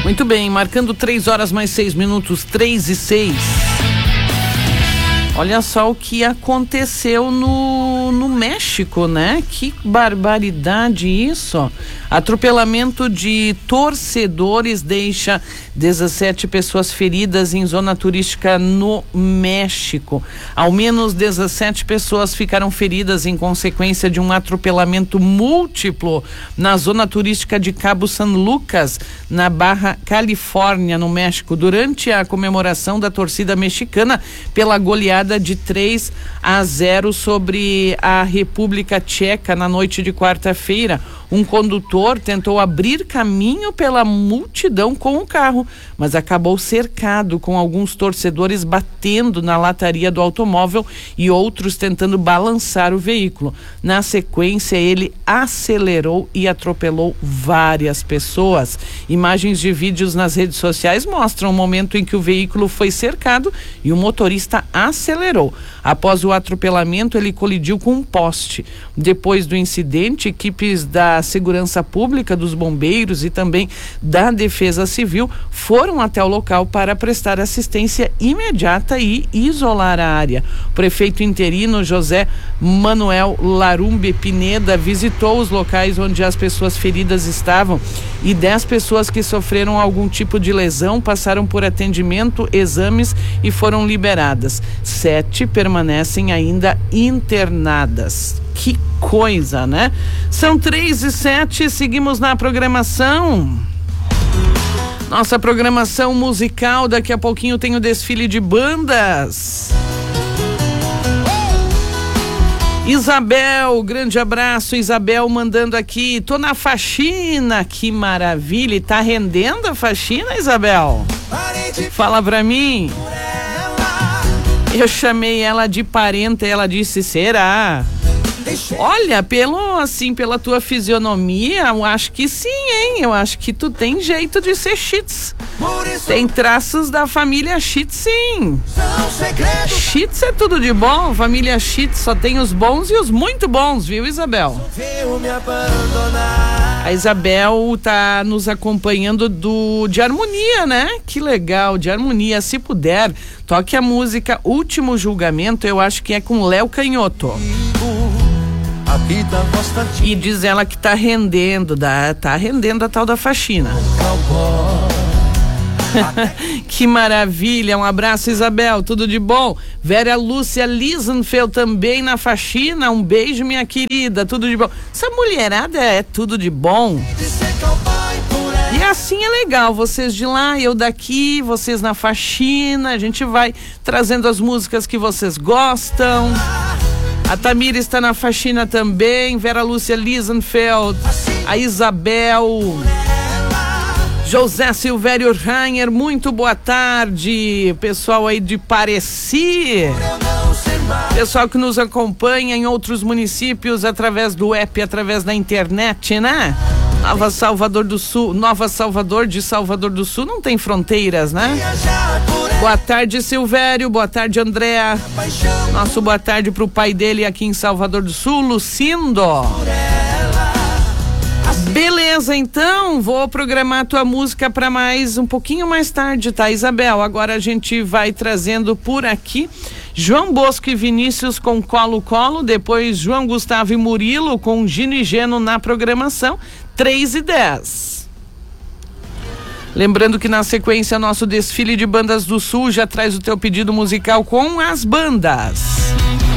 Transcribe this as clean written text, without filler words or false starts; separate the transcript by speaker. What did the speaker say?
Speaker 1: Muito bem, marcando 3h mais 6 minutos, 3h06. Olha só o que aconteceu no México, né? Que barbaridade isso. Atropelamento de torcedores deixa 17 pessoas feridas em zona turística no México. Ao menos 17 pessoas ficaram feridas em consequência de um atropelamento múltiplo na zona turística de Cabo San Lucas, na Baja Califórnia, no México, durante a comemoração da torcida mexicana pela goleada de 3-0 sobre a República Tcheca na noite de quarta-feira. Um condutor tentou abrir caminho pela multidão com o carro, mas acabou cercado, com alguns torcedores batendo na lataria do automóvel e outros tentando balançar o veículo. Na sequência, ele acelerou e atropelou várias pessoas. Imagens de vídeos nas redes sociais mostram o momento em que o veículo foi cercado e o motorista acelerou. Após o atropelamento, ele colidiu com um poste. Depois do incidente, equipes da Segurança Pública, dos bombeiros e também da Defesa Civil foram até o local para prestar assistência imediata e isolar a área. O prefeito interino José Manuel Larumbe Pineda visitou os locais onde as pessoas feridas estavam e 10 pessoas que sofreram algum tipo de lesão passaram por atendimento, exames e foram liberadas. 7 permanecem ainda internadas. Que coisa, né? São 3h07, seguimos na programação. Nossa programação musical, daqui a pouquinho tem o desfile de bandas. Isabel, grande abraço, Isabel mandando aqui, tô na faxina, que maravilha, e tá rendendo a faxina, Isabel? Fala pra mim. Eu chamei ela de parenta e ela disse, será? Olha, pela tua fisionomia, eu acho que sim, hein? Eu acho que tu tem jeito de ser Chitz. Tem traços da família Chitz, sim. Chitz é tudo de bom, família Chitz só tem os bons e os muito bons, viu, Isabel? A Isabel tá nos acompanhando de harmonia, né? Que legal, de harmonia. Se puder, toque a música Último Julgamento, eu acho que é com Léo Canhoto. E diz ela que tá rendendo a tal da faxina. Que maravilha, um abraço, Isabel, tudo de bom. Vera Lúcia Lisenfeld também na faxina, um beijo, minha querida, tudo de bom. Essa mulherada é tudo de bom. E assim é legal, vocês de lá, eu daqui, vocês na faxina, a gente vai trazendo as músicas que vocês gostam. A Tamira está na faxina também, Vera Lúcia Lisenfeld, a Isabel, José Silvério Rainer, muito boa tarde, pessoal aí de Pareci, pessoal que nos acompanha em outros municípios através do app, através da internet, né? Nova Salvador do Sul, Nova Salvador de Salvador do Sul, não tem fronteiras, né? Boa tarde, Silvério, boa tarde, Andréa. Nosso boa tarde pro pai dele aqui em Salvador do Sul, Lucindo. Beleza, então, vou programar a tua música para mais um pouquinho mais tarde, tá, Isabel? Agora a gente vai trazendo por aqui João Bosco e Vinícius com Colo Colo, depois João Gustavo e Murilo com Gino e Geno na programação, 3h10. Lembrando que na sequência nosso desfile de bandas do Sul já traz o teu pedido musical com as bandas.